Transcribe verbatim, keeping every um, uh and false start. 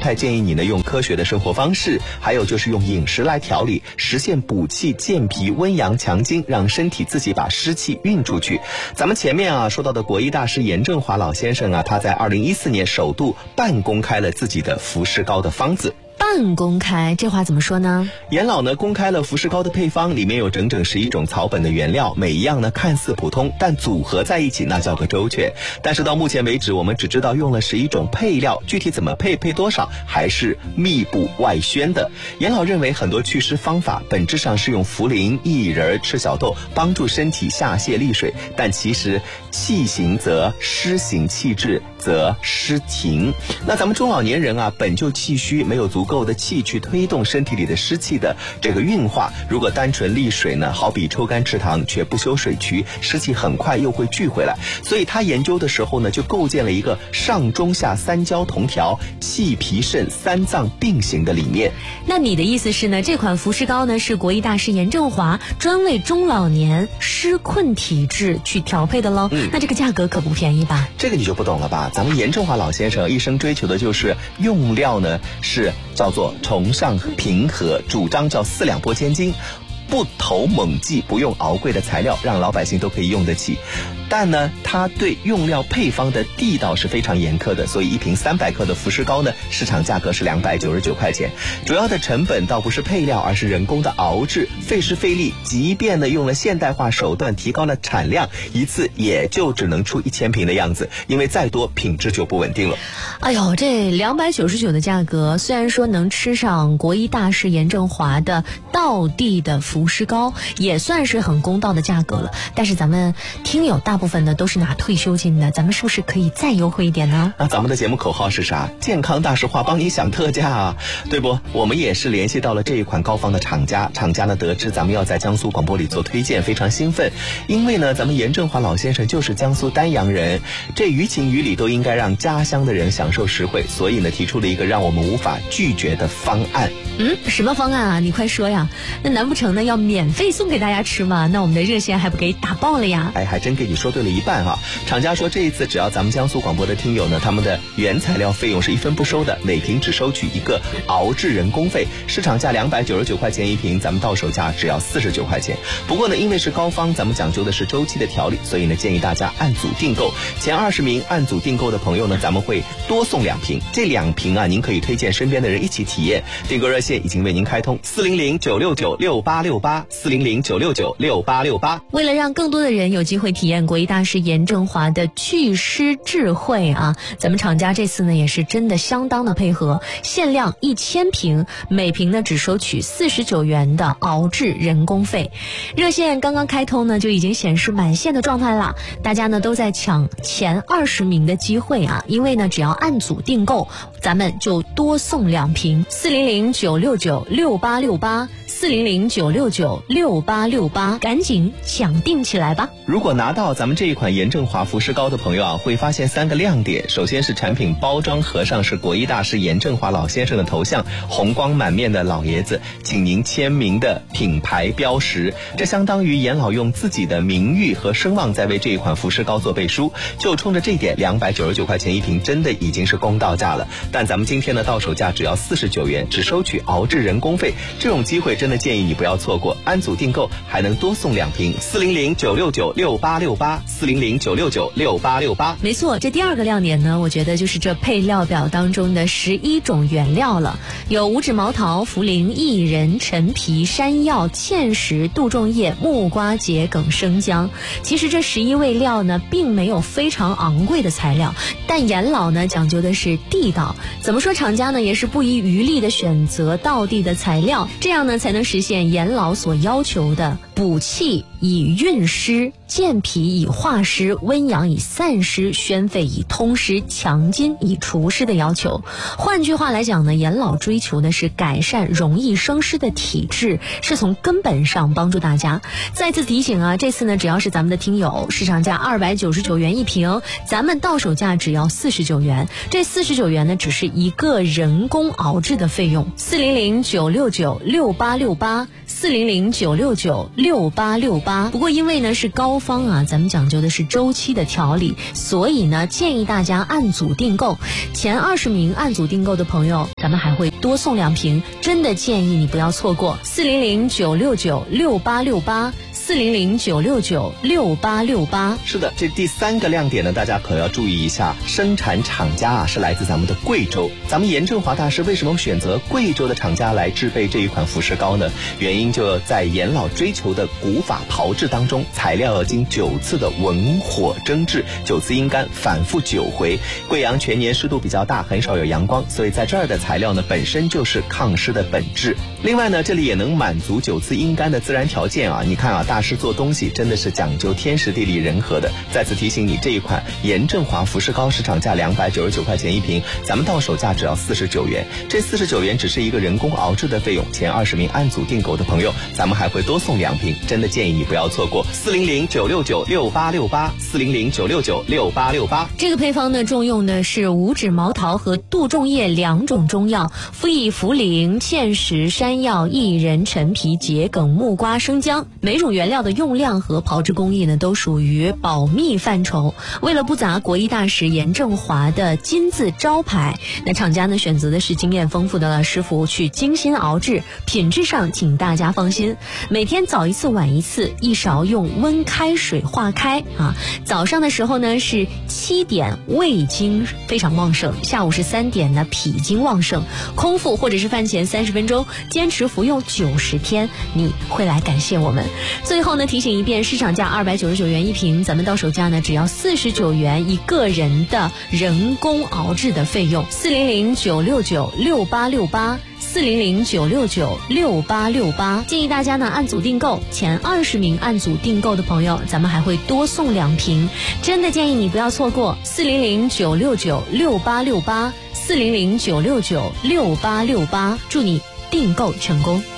太建议你呢用科学的生活方式，还有就是用饮食来调理，实现补气健脾温阳强筋，让身体自己把湿气运出去。咱们前面啊说到的国医大师严正华老先生啊，他在二零一四年首度半公开了自己的服湿膏的方子。 半公开，这话怎么说呢？ 严老呢公开了服湿膏的配方，里面有整整十一种草本的原料，每一样呢看似普通，但组合在一起那叫个周全。但是到目前为止，我们只知道用了十一种配料，具体怎么配，配多少，还是密不外宣的。严老认为很多祛湿方法本质上是用茯苓、薏仁、赤小豆帮助身体下泻利水，但其实气行则湿行，气滞则湿停。那咱们中老年人啊，本就气虚，没有足够的气去推动身体里的湿气的这个运化。如果单纯利水呢，好比抽干池塘却不修水渠，湿气很快又会聚回来。所以他研究的时候呢，就构建了一个上中下三焦同调、气脾肾三脏并行的理念。 那你的意思是呢，这款服湿膏呢是国医大师严正华专为中老年湿困体质去调配的喽？嗯，那这个价格可不便宜吧？ 这个你就不懂了吧？咱们严正华老先生一生追求的就是用料呢是叫做崇尚平和，主张叫四两拨千斤，不投猛剂，不用昂贵的材料，让老百姓都可以用得起。但呢，它对用料配方的地道是非常严苛的，所以一瓶三百克的服湿膏呢，市场价格是两百九十九块钱。主要的成本倒不是配料，而是人工的熬制，费时费力。即便呢用了现代化手段提高了产量，一次也就只能出一千瓶的样子，因为再多品质就不稳定了。 哎呦，这两百九十九的价格，虽然说能吃上国医大师严正华的道地的服湿膏，也算是很公道的价格了。但是咱们听友大部分呢都是拿退休金的，咱们是不是可以再优惠一点呢？ 那咱们的节目口号是啥？健康大实话，帮你想特价啊，对不？我们也是联系到了这一款膏方的厂家，厂家呢得知咱们要在江苏广播里做推荐，非常兴奋，因为呢咱们严正华老先生就是江苏丹阳人，这于情于理都应该让家乡的人享受实惠，所以呢提出了一个让我们无法拒绝的方案。 嗯，什么方案啊？你快说呀！那难不成呢要免费送给大家吃吗？那我们的热线还不给打爆了呀？ 哎，还真给你说对了一半啊！厂家说这一次只要咱们江苏广播的听友呢，他们的原材料费用是一分不收的，每瓶只收取一个熬制人工费，市场价两百九十九块钱一瓶，咱们到手价只要四十九块钱。不过呢，因为是膏方，咱们讲究的是周期的调理，所以呢建议大家按组订购。前二十名按组订购的朋友呢，咱们会多送两瓶，这两瓶啊，您可以推荐身边的人一起体验。订购热线已经为您开通，四零零九六九六八六八，四零零九六九六八六八。 为了让更多的人有机会体验国医大师严正华的祛湿智慧啊，咱们厂家这次呢也是真的相当的配合，限量一千瓶，每瓶呢只收取四十九元的熬制人工费。热线刚刚开通呢就已经显示满线的状态了，大家呢都在抢前二十名的机会啊，因为呢只要按组订购，咱们就多送两瓶，四零零九六九六八六八，四零零九六九六八六八，赶紧抢订起来吧！ 如果拿到咱们这一款严正华服湿膏的朋友啊，会发现三个亮点。首先是产品包装盒上是国医大师严正华老先生的头像，红光满面的老爷子，请您签名的品牌标识，这相当于严老用自己的名誉和声望在为这一款服湿膏做背书。就冲着这点，两百九十九块钱一瓶真的已经是公道价了。但咱们今天的到手价只要四十九元，只收取熬制人工费，这种机会真的建议你不要错过。按组订购还能多送两瓶，四零零九六九六八六八，四零零九六九六八六八。 没错，这第二个亮点呢，我觉得就是这配料表当中的十一种原料了，有五指毛桃、茯苓、薏仁、陈皮、山药、芡实、杜仲叶、木瓜、桔梗、生姜。其实这十一味料呢，并没有非常昂贵的材料，但严老呢讲究的是地道。怎么说，厂家呢也是不遗余力的选择道地的材料，这样呢才能实现严老所要求的补气以运湿，健脾以化湿，温阳以散湿，宣肺以通湿，强筋以除湿的要求。换句话来讲呢，严老追求的是改善容易生湿的体质，是从根本上帮助大家。再次提醒啊，这次呢只要是咱们的听友，市场价二百九十九元一瓶，咱们到手价只要四十九元。这四十九元呢只是一个人工熬制的费用。四零零九六九六八六八，四零零九六九六八六八。 八。不过因为呢是高方啊，咱们讲究的是周期的调理，所以呢建议大家按组订购。前二十名按组订购的朋友，咱们还会多送两瓶，真的建议你不要错过。四零零九六九六八六八。四零零九六九六八六八。 是的，这第三个亮点呢，大家可要注意一下，生产厂家啊是来自咱们的贵州。咱们严正华大师为什么选择贵州的厂家来制备这一款服饰膏呢？原因就在严老追求的古法炮制当中，材料要经九次的文火蒸制，九次阴干，反复九回。贵阳全年湿度比较大，很少有阳光，所以在这儿的材料呢本身就是抗湿的本质。另外呢，这里也能满足九次阴干的自然条件啊。你看啊，大师做东西真的是讲究天时地利人和的。再次提醒你，这一款严正华服饰膏市场价两百九十九块钱一瓶，咱们到手价只要四十九元。这四十九元只是一个人工熬制的费用，前二十名按组订购的朋友，咱们还会多送两瓶，真的建议你不要错过。四零零九六九六八六八，四零零九六九六八六八。 这个配方呢，重用的是五指毛桃和杜仲叶两种中药，辅以茯苓、芡实、山药、薏仁、陈皮、桔梗、木瓜、生姜。每种原料的用量和炮制工艺呢，都属于保密范畴。为了不砸国医大师严正华的金字招牌，那厂家呢选择的是经验丰富的师傅去精心熬制，品质上请大家放心。每天早一次晚一次，一勺用温开水化开啊。早上的时候呢是七点胃经非常旺盛，下午是三点呢脾经旺盛。空腹或者是饭前三十分钟，坚持服用九十天，你会来感谢我们。最后呢提醒一遍，市场价二百九十九元一瓶，咱们到手价呢只要四十九元一个人的人工熬制的费用。四零零九六九六八六八。四零零九六九六八六八，建议大家呢按组订购，前二十名按组订购的朋友，咱们还会多送两瓶，真的建议你不要错过。四零零九六九六八六八，四零零九六九六八六八，祝你订购成功。